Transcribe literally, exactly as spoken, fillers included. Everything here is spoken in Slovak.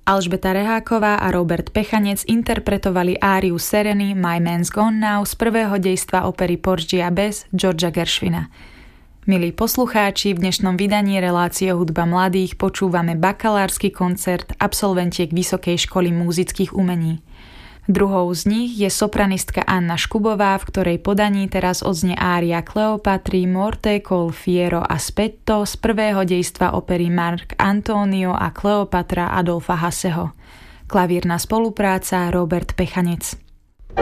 Alžbeta Reháková a Robert Pechanec interpretovali áriu Sereny My Man's Gone Now z prvého dejstva opery Porgy a Bess Georgea Gershwina. Milí poslucháči, v dnešnom vydaní relácie Hudba mladých počúvame bakalársky koncert absolventiek Vysokej školy múzických umení. Druhou z nich je sopranistka Anna Škubová, v ktorej podaní teraz odznie ária Kleopatry, Morte col fiero aspetto z prvého dejstva opery Mark Antonio a Kleopatra Adolfa Hasseho. Klavírna spolupráca Robert Pechanec.